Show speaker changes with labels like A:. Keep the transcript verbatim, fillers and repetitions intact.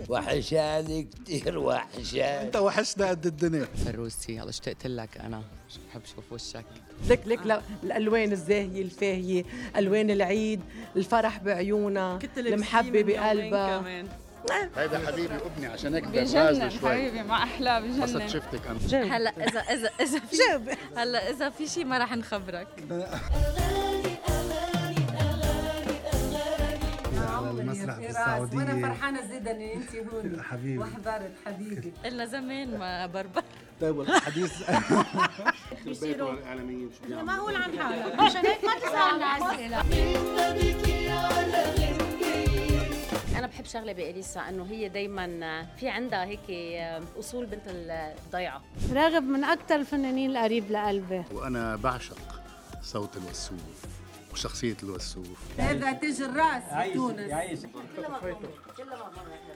A: وحشاني كتير وحشاني.
B: انت وحشنا قد الدنيا.
C: الروسي يلا اشتقت لك انا، بحب اشوف وشك.
D: لك لك آه. الالوان الزاهيه الفاهيه، الوان العيد، الفرح بعيونها، المحبه بقلبها.
B: هيدا حبيبي ابني عشان اكبر
E: بجنن حبيبي، ما احلى بجنن.
B: بس شفتك انا
F: هلا اذا اذا اذا في هلا اذا في شيء ما راح نخبرك.
G: على المسرح بالسعودية،
D: وانا فرحانه زيدا ان انت هون
G: حبيبي
D: وحضرت حبيبي.
F: الا زمان ما بربر.
B: طيب الحديث
D: بيصيروا
B: الاعلاميين شو
D: معقول عن حالك، عشان هيك ما تسالنا اسئله.
H: أنا بحب شغلة بإليسا إنه هي دايماً في عندها هيك أصول بنت الضيعة.
I: راغب من أكثر الفنانين القريب لقلبي،
B: وانا بعشق صوت الوسوف وشخصية الوسوف.
D: هذا تاج الراس بتونس.
J: يعيش